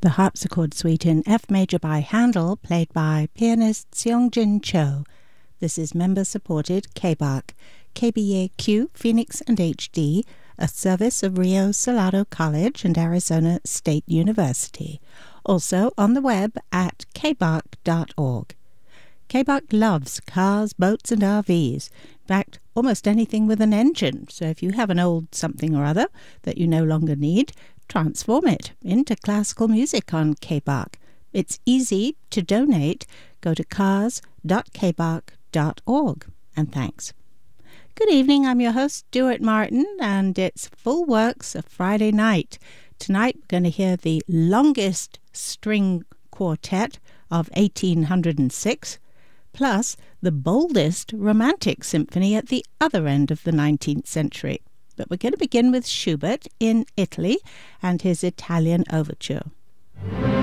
The harpsichord suite in F major by Handel, played by pianist Seongjin Cho. This is member-supported KBAQ, KBAQ, Phoenix and HD, a service of Rio Salado College and Arizona State University. Also on the web at kbaq.org. KBAQ loves cars, boats and RVs. In fact, almost anything with an engine. So if you have an old something or other that you no longer need, transform it into classical music on KBAQ. It's easy to donate. Go to cars.kbaq.org. And thanks. Good evening, I'm your host, Stuart Martin, and it's Full Works of Friday night. Tonight we're going to hear the longest string quartet of 1806, plus the boldest romantic symphony at the other end of the 19th century. But we're going to begin with Schubert in Italy and his Italian Overture.